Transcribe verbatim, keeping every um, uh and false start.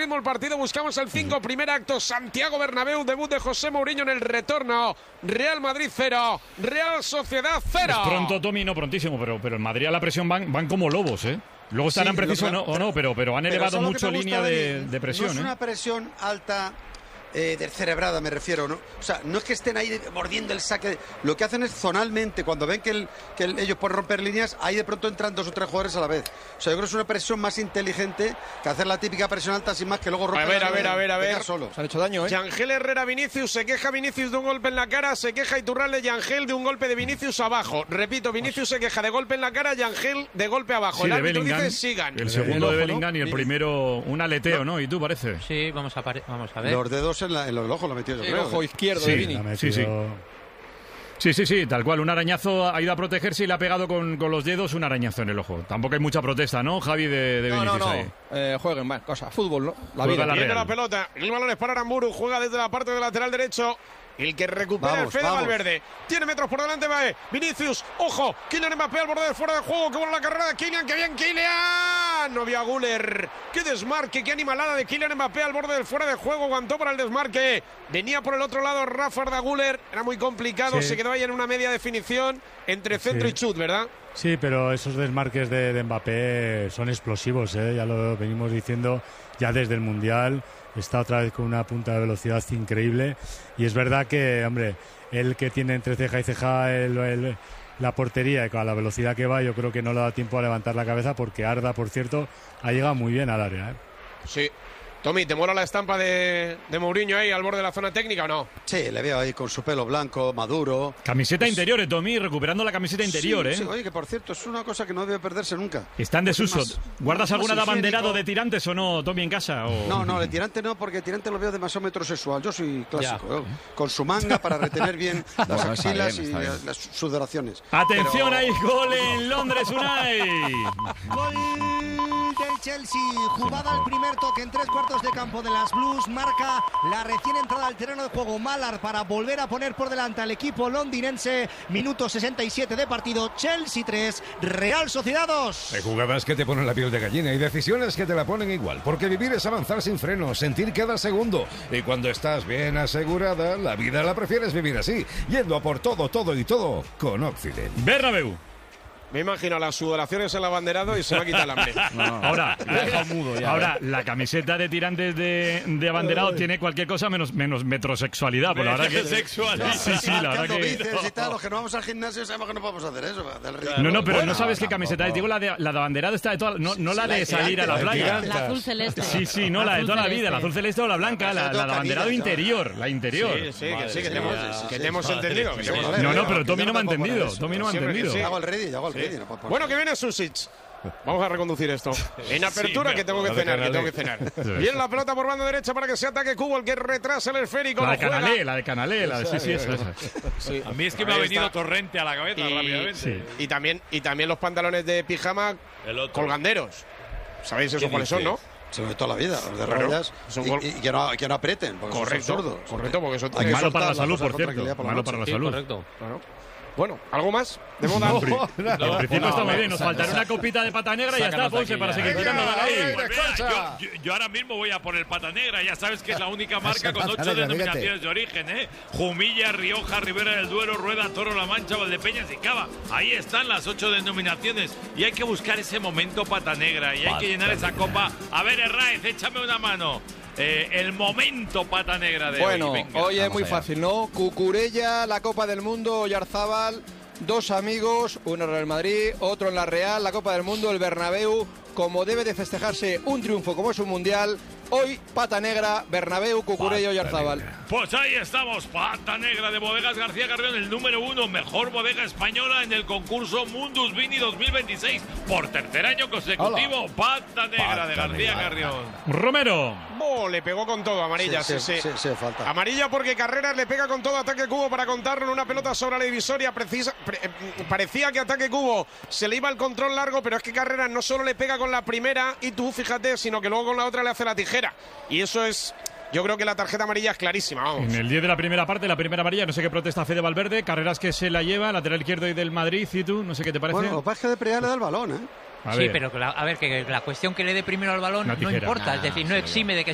ritmo el partido, buscamos el cinco, primer acto, Santiago Bernabéu, debut de José Mourinho en el retorno. Real Madrid cero, Real Sociedad cero. Es pronto, Tommy, no prontísimo, pero, pero en Madrid a la presión van, van como lobos, ¿eh? Luego estarán sí, precisos no, o no, pero, pero han pero elevado mucho línea de, de presión. No es ¿eh? una presión alta... Eh, descerebrada me refiero, ¿no? O sea, no es que estén ahí mordiendo el saque, lo que hacen es zonalmente, cuando ven que, el, que el, ellos pueden romper líneas, ahí de pronto entran dos o tres jugadores a la vez. O sea, yo creo que es una presión más inteligente que hacer la típica presión alta sin más, que luego romper. A ver, a ver, a ver, a ver. Solo. Se han hecho daño, ¿eh? Yangel Herrera Vinicius, se queja Vinicius de un golpe en la cara, se queja Iturralde Yangel de un golpe de Vinicius abajo. Repito, Vinicius se queja de golpe en la cara, Yangel de golpe abajo. Sí, el de árbitro Bellingham, dice sigan. El segundo el ojo, de Bellingham, ¿no? Y el primero un aleteo, ¿no? ¿Y tú parece? Sí, vamos a, vamos a ver. Los dedos en, la, en el ojo lo metió yo el creo. ojo izquierdo sí, de Vini. Sí, sí. Sí, sí, sí, tal cual. Un arañazo ha ido a protegerse y le ha pegado con, con los dedos un arañazo en el ojo. Tampoco hay mucha protesta, ¿no, Javi, de, de no, Vinicius no, no. ahí? Eh, jueguen, va, cosa, fútbol, ¿no? La vida. Viene la pelota, el balón es para Aramburu, juega desde la parte del lateral derecho. El que recupera vamos, el Fede vamos. Valverde. Tiene metros por delante, va Vinicius. Ojo, Kylian Mbappé al borde del fuera de juego. Qué buena la carrera de Kylian, qué bien Kylian. No vio a Güler. Qué desmarque, qué animalada de Kylian Mbappé al borde del fuera de juego. Aguantó para el desmarque. Venía por el otro lado Rafa Arda Güler. Era muy complicado, sí. Se quedó ahí en una media definición entre centro sí. y chut, ¿verdad? Sí, pero esos desmarques de, de Mbappé son explosivos, ¿eh? Ya lo venimos diciendo ya desde el Mundial. Está otra vez con una punta de velocidad increíble. Y es verdad que, hombre, él que tiene entre ceja y ceja el, el, la portería y con la velocidad que va, yo creo que no le da tiempo a levantar la cabeza, porque Arda, por cierto, ha llegado muy bien al área, ¿eh? Sí. Tommy, ¿te mola la estampa de, de Mourinho ahí al borde de la zona técnica o no? Sí, le veo ahí con su pelo blanco, maduro. Camiseta pues... interior, ¿eh, Tommy? Recuperando la camiseta interior, sí, ¿eh? Sí, oye, que por cierto, es una cosa que no debe perderse nunca. Está en desuso. Más, ¿Guardas más, alguna más de abanderado de tirantes o no, Tommy, en casa? O... No, no, de tirante no, porque tirante lo veo demasiado metrosexual. Yo soy clásico, ¿eh? Con su manga para retener bien las bueno, axilas bien, y bien. Las sudoraciones. Atención, Pero... ahí, gol en Londres, Unai. Gol del Chelsea, jugada al primer toque en tres cuartos de campo de las Blues, marca la recién entrada al terreno de juego Mallard para volver a poner por delante al equipo londinense. Minuto sesenta y siete de partido, Chelsea tres, Real Sociedad dos. Hay jugadas que te ponen la piel de gallina y decisiones que te la ponen igual, porque vivir es avanzar sin frenos, sentir cada segundo, y cuando estás bien asegurada, la vida la prefieres vivir así, yendo a por todo, todo y todo con Occident. Bernabéu. Me imagino las sudoraciones en el abanderado y se va a quitar el hambre. No, ahora, la, mudo ya, ahora la camiseta de tirantes de, de abanderado Ay. tiene cualquier cosa menos, menos metrosexualidad. Por la verdad que sexualidad. Sí, sí, la verdad que y tal, los que no vamos al gimnasio sabemos que no podemos hacer eso. No, no, pero bueno, no sabes qué camiseta es. Digo la de, la de abanderado está de toda, no, no la de salir a la playa. La azul celeste. Sí, sí, no, la de toda la vida, la azul celeste o la blanca, la, la de abanderado interior, la interior. Sí, sí, que sí, que te hemos entendido. No, no, pero Tommy no me ha entendido. Tommy no me ha entendido. Hago el ready, hago el ready. Bueno, que viene Susic. Vamos a reconducir esto. En apertura, sí, que tengo que cenar, que tengo que cenar. Viene la pelota por banda derecha para que se ataque Cubo, el que retrasa el esférico. La de Canalé, la de Canalé, la de sí, sí, esa, esa. Sí. A mí es que Ahí me ha venido está. Torrente a la cabeza y, rápidamente. Sí. Y también y también los pantalones de pijama colganderos. ¿Sabéis esos cuáles son, no? Sobre toda la vida, los de rayas, y, y, y que, no, que no aprieten, porque correcto, son sordos. Correcto, porque eso es malo para la salud, por cierto. Malo para la salud. Correcto. Claro. Bueno, ¿algo más? De moda. No, no, no, en principio no, está muy bien. Nos faltará una copita de pata negra y ya está, Ponce, para seguir tirando. Yo, yo, yo ahora mismo voy a por el pata negra. Ya sabes que es la única marca con ocho denominaciones de origen, ¿eh? Jumilla, Rioja, Ribera del Duero, Rueda, Toro, La Mancha, Valdepeñas y Cava. Ahí están las ocho denominaciones. Y hay que buscar ese momento pata negra. Y hay que llenar esa copa. A ver, Herráez, échame una mano. Eh, el momento pata negra de bueno, hoy. Bueno, hoy es muy allá. fácil, ¿no? Cucurella, la Copa del Mundo, Oyarzábal, dos amigos, uno en Real Madrid, otro en la Real, la Copa del Mundo, el Bernabéu, como debe de festejarse un triunfo como es un mundial. Hoy, pata negra, Bernabéu, Cucurella, Oyarzábal. Pues ahí estamos, pata negra de Bodegas García Carrión, el número uno, mejor bodega española en el concurso Mundus Vini dos mil veintiséis. Por tercer año consecutivo, Hola. pata negra pata de García negra. Carrión. Romero. Oh, le pegó con todo, amarilla, sí, sí, sí, sí. sí, sí falta. Amarilla porque Carreras le pega con todo, ataque Cubo para contarlo en una pelota sobre la divisoria. Precisa, pre, eh, parecía que ataque Cubo se le iba el control largo, pero es que Carreras no solo le pega con la primera y tú, fíjate, sino que luego con la otra le hace la tijera. Y eso es... Yo creo que la tarjeta amarilla es clarísima, vamos. En el diez de la primera parte, la primera amarilla, no sé qué protesta Fede Valverde, Carreras que se la lleva, lateral izquierdo y del Madrid, y tú, no sé qué te parece. Bueno, lo que pasa es que de Priá le da el balón, ¿eh? A sí, ver. pero la, a ver, que la cuestión que le dé primero al balón no importa, nada, es decir, no exime de que